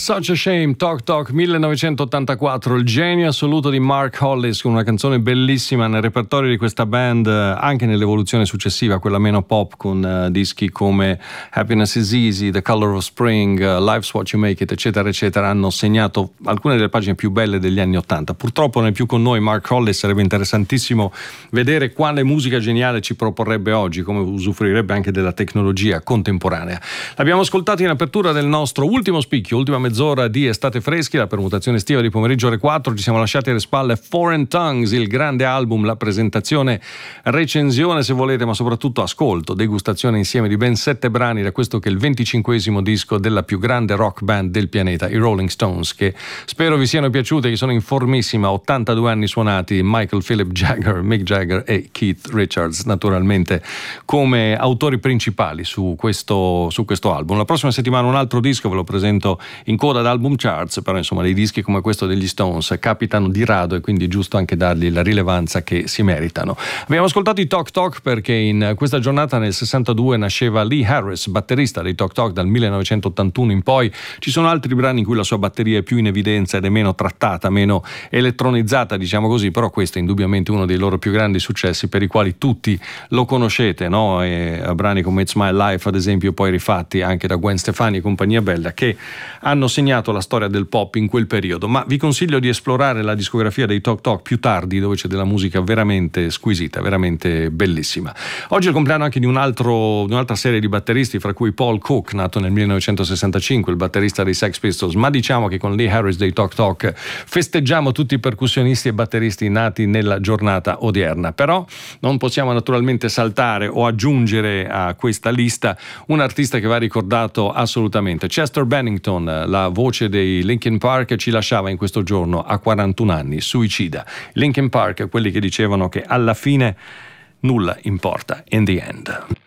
Such a Shame, Talk Talk 1984, il genio assoluto di Mark Hollis, con una canzone bellissima nel repertorio di questa band, anche nell'evoluzione successiva, quella meno pop, con dischi come Happiness is Easy, The Color of Spring, Life's What You Make It, eccetera eccetera, hanno segnato alcune delle pagine più belle degli anni '80. Purtroppo non è più con noi Mark Hollis, sarebbe interessantissimo vedere quale musica geniale ci proporrebbe oggi, come usufruirebbe anche della tecnologia contemporanea. L'abbiamo ascoltato in apertura del nostro ultimo spicchio, ultima mezz'ora di Estate Freschi, la permutazione estiva di pomeriggio ore 4. Ci siamo lasciati alle spalle Foreign Tongues, il grande album, la presentazione, recensione se volete, ma soprattutto ascolto, degustazione insieme di ben 7 brani da questo che è il 25esimo disco della più grande rock band del pianeta, i Rolling Stones, che spero vi siano piaciute, che sono in formissima, 82 anni suonati, Michael Philip Jagger, Mick Jagger e Keith Richards naturalmente come autori principali su questo album. La prossima settimana un altro disco ve lo presento in coda ad album charts, però insomma dei dischi come questo degli Stones capitano di rado e quindi è giusto anche dargli la rilevanza che si meritano. Abbiamo ascoltato i Talk Talk perché in questa giornata nel 62 nasceva Lee Harris, batterista dei Talk Talk dal 1981 in poi. Ci sono altri brani in cui la sua batteria è più in evidenza ed è meno trattata, meno elettronizzata, diciamo così, però questo è indubbiamente uno dei loro più grandi successi per i quali tutti lo conoscete, no? E brani come It's My Life ad esempio, poi rifatti anche da Gwen Stefani e compagnia bella, che hanno segnato la storia del pop in quel periodo. Ma vi consiglio di esplorare la discografia dei Talk Talk più tardi, dove c'è della musica veramente squisita, veramente bellissima. Oggi è il compleanno anche di un'altra serie di batteristi, fra cui Paul Cook, nato nel 1965, il batterista dei Sex Pistols, ma diciamo che con Lee Harris dei Talk Talk festeggiamo tutti i percussionisti e batteristi nati nella giornata odierna. Però non possiamo naturalmente saltare o aggiungere a questa lista un artista che va ricordato assolutamente. Chester Bennington, la voce dei Linkin Park, ci lasciava in questo giorno a 41 anni, suicida. Linkin Park, quelli che dicevano che alla fine nulla importa, in the end.